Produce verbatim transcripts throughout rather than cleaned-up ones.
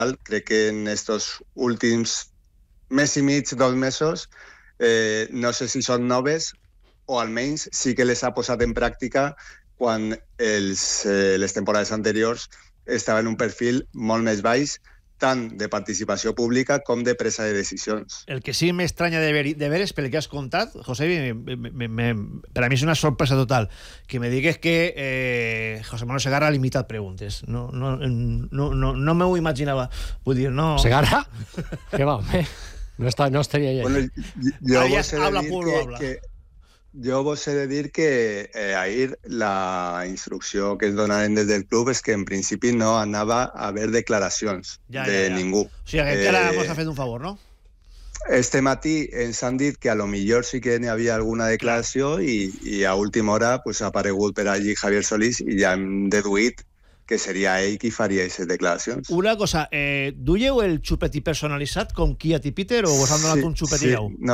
crec que en estos últims mes i mig, dos mesos, eh, no sé si són noves o almenys sí que les ha posat en pràctica quan els, eh, les temporades anteriors estava en un perfil molt més baix, tant de participació pública com de presa de decisions. El que sí m'estranya de, ver, de veres, pel que has contat, José, me, me, me, per a mi és una sorpresa total, que me digues que eh, José Manuel Segarra ha limitat preguntes. No, no, no, no, no m'ho imaginava. Vull dir, no... ¿Segarra? ¿Qué va, hombre? No, está, no estaría ahí. Bueno, jo Ahí vos he de habla dir puro, que, habla. que jo vos he de dir que eh, ahir la instrucció que es donaren des del club és que en principi no anava a haver declaracions ja, de ja, ja. ningú. O sigui, que encara Eh, mos ha fet un favor, no? Este matí ens han dit que a lo millor sí que n'hi havia alguna declaració i, i a última hora pues, ha aparegut per allí Javier Solís i ja hem deduït que seria ell qui faria aquestes declaracions. Una cosa, eh, duieu el xupetí personalitzat com Kiat i Peter o vos han donat sí, un xupetí sí, nou? No.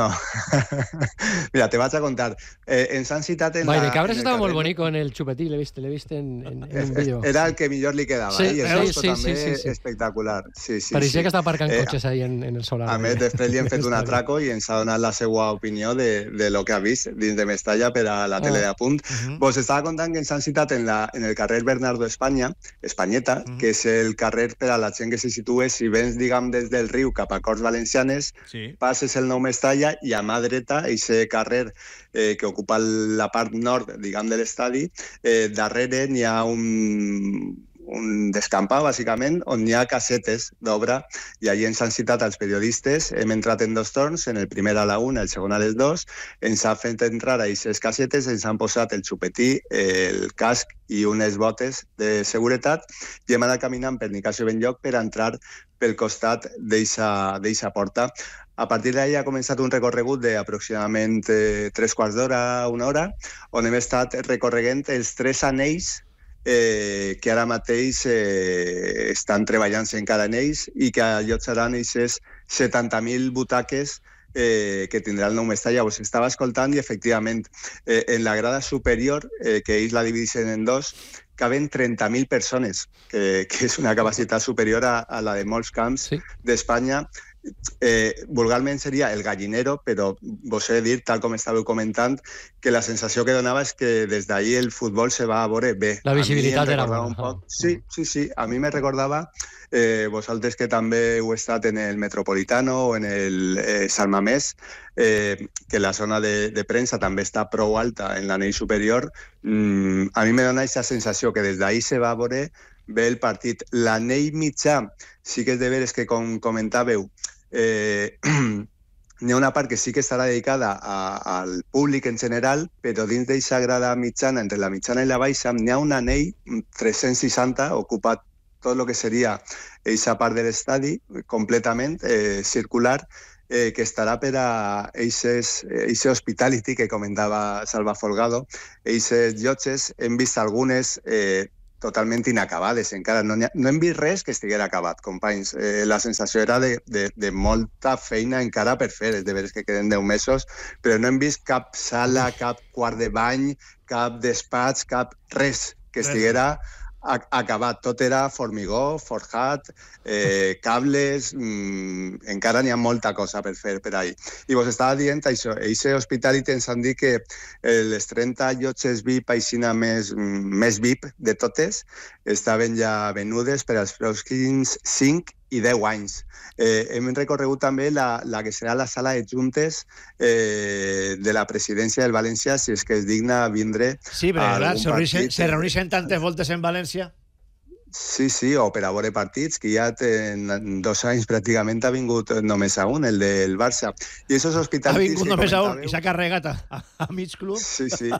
Mira, te vaig a contar. Eh, ens han citat en Vale, la... de Cabres en el estaba muy carrer- bonito en el chupetí, le viste, le viste en, en, en un vídeo. Era el que millor li quedava. Sí, eh? I el sí, Sosto sí, també sí, sí, sí. espectacular. Sí, sí, Parecía sí. que estaba aparcando Eh, coches ahí en, en el solar. A més, després li hem fet un Està bé. atraco i ens ha donat la seva opinió de, de lo que ha vist dins de Mestalla per a la tele Ah. de Punt. Uh -huh. Vos estava contant que ens han citat en, la, en el carrer Bernardo Espanya, Espanyeta, Uh -huh. que és el carrer per a la gent que se situa, si vens, diguem, des del riu cap a Corts Valencianes, Sí. passes el nou Mestalla i a mà dreta, aquest carrer eh, que ocupa la part nord, diguem, de l'estadi, eh, darrere n'hi ha un un descampar, bàsicament, on hi ha casetes d'obra, i allí ens han citat els periodistes, hem entrat en dos torns, en el primer a la una, el segon a les dos, ens ha fet entrar a aquestes casetes, ens han posat el xupetí, el casc i unes botes de seguretat, i hem anat caminant per Nicasio Benlloc per entrar pel costat d'eixa porta. A partir d'ahí ha començat un recorregut d'aproximadament eh, tres quarts d'hora, una hora, on hem estat recorreguent els tres anells eh, que ara mateix eh, estan treballant-se encara en ells i que allotjaran aquestes setanta mil butaques eh, que tindrà el nou Mestalla. Us estava escoltant i, efectivament, eh, en la grada superior, eh, que ells la divideixen en dos, caben trenta mil persones, que, que és una capacitat superior a, a la de molts camps Sí. d'Espanya. Eh, vulgarment seria el gallinero, però vos he de dir, tal com estàveu comentant, que la sensació que donava és que des d'ahir el futbol se va a veure bé. La visibilitat A mi em era recordava bona. un poc... Sí, sí, sí. A mi me recordava, eh, vosaltres que també heu estat en el Metropolitano o en el eh, Sant Mamés, eh, que la zona de, de premsa també està prou alta en l'anell superior. Mm, a mi me dona aquesta sensació que des d'ahir se va a veure bé el partit. L'anell mitjà, sí que és de veres que, com comentàveu, eh, n'hi ha una part que sí que estarà dedicada a, al públic en general, però dins d'aquesta grada mitjana, entre la mitjana i la baixa, n'hi ha un anell tres-cents seixanta, ocupat tot el que seria aquesta part de l'estadi, completament eh, circular, eh, que estarà per a aquest hospitality que comentava Salva Folgado, aquestes llotges. Hem vist algunes eh, totalment inacabades encara. No, ha, no hem vist res que estiguera acabat, companys. Eh, la sensació era de, de, de molta feina encara per fer, és de veres que queden deu mesos, però no hem vist cap sala, cap quart de bany, cap despatx, cap res que estiguera a, acabat. Tot era formigó, forjat, eh, cables, mmm, encara n'hi ha molta cosa per fer per ahí. I vos estava dient això, eixe Hospitality ens han dit que eh, les trenta llotges V I P, aixina més, més V I P de totes, estaven ja venudes per als pròxims cinc i deu anys. Eh, hem recorregut també la, la que serà la sala de juntes eh, de la presidència del València, si és que es digna vindre Sí, però clar, se reuneixen, se reuneixen tantes voltes en València. Sí, sí, o per a veure partits, que ja en dos anys pràcticament ha vingut només a un, el del Barça. I esos Ha hospitalitis vingut que només a un comentàveu... i s'ha carregat a, a mig club. Sí, sí.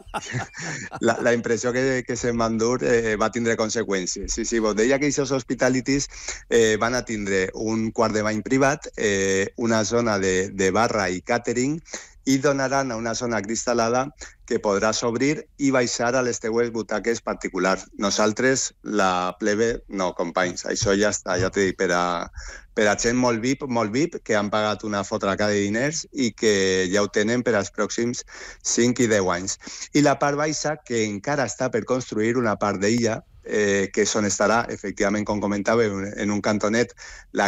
La, la impressió que, que se'n van dur eh, va tindre conseqüències. Sí, sí, vos deia que aquests hospitalitis eh, van a tindre un quart de bany privat, eh, una zona de, de barra i càtering, i donaran a una zona cristal·lada que podràs obrir i baixar a les teues butaques particulars. Nosaltres, la plebe, no, companys, això ja està, ja t'he dit, per a, per a gent molt V I P, molt V I P, que han pagat una fotraca de diners i que ja ho tenen per als pròxims cinc i deu anys. I la part baixa, que encara està per construir una part d'ella, eh, que és on estarà, efectivament, com comentàveu, en un cantonet, la